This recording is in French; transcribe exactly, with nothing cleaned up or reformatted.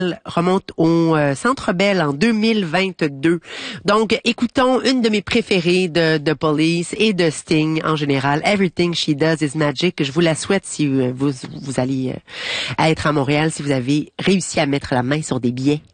remonte au euh, Centre Bell en deux mille vingt-deux. Donc, écoutons une de mes préférées de, de Police et de Sting en général, Everything She Does Is Magic. Je vous la souhaite si euh, vous, vous allez euh, être à Montréal, si vous avez réussi à mettre la main sur des billets.